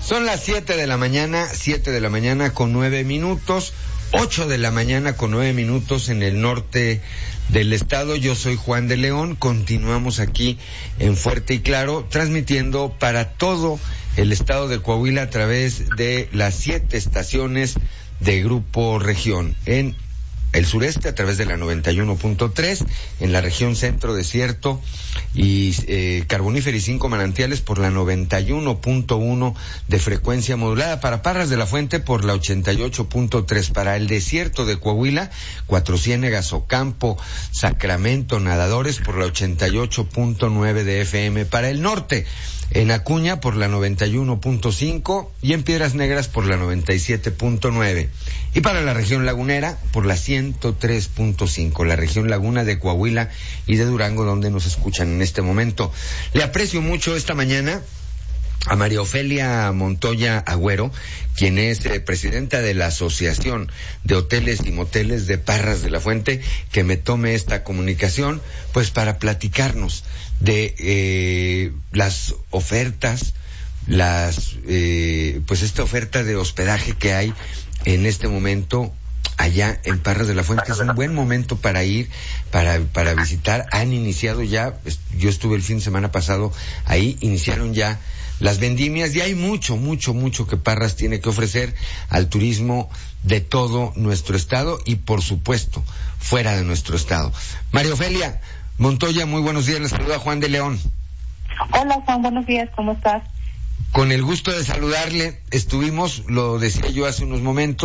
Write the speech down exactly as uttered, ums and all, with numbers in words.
Son las siete de la mañana, siete de la mañana con nueve minutos, ocho de la mañana con nueve minutos en el norte del estado. Yo soy Juan de León, continuamos aquí en Fuerte y Claro, transmitiendo para todo el estado de Coahuila a través de las siete estaciones de Grupo Región. En el sureste a través de la noventa y uno punto tres, en la región centro desierto y eh, carbonífera y cinco manantiales por la noventa y uno punto uno de frecuencia modulada, para Parras de la Fuente por la ochenta y ocho punto tres, para el desierto de Coahuila, Cuatro Ciénegas, Ocampo, Sacramento, Nadadores por la ochenta y ocho punto nueve de F M, para el norte en Acuña por la noventa y uno punto cinco y en Piedras Negras por la noventa y siete punto nueve. Y para la región lagunera por la ciento tres punto cinco, la región laguna de Coahuila y de Durango, donde nos escuchan en este momento. Le aprecio mucho esta mañana a María Ofelia Montoya Agüero, quien es eh, presidenta de la Asociación de Hoteles y Moteles de Parras de la Fuente, que me tome esta comunicación, pues para platicarnos de eh, las ofertas, las eh, pues esta oferta de hospedaje que hay en este momento allá en Parras de la Fuente. Es un buen momento para ir, para para visitar. Han iniciado ya, yo estuve el fin de semana pasado ahí, iniciaron ya las vendimias y hay mucho, mucho, mucho que Parras tiene que ofrecer al turismo de todo nuestro estado y, por supuesto, fuera de nuestro estado. María Ofelia Montoya, muy buenos días, les saluda Juan de León. Hola Juan, buenos días, ¿cómo estás? Con el gusto de saludarle. Estuvimos, lo decía yo hace unos momentos,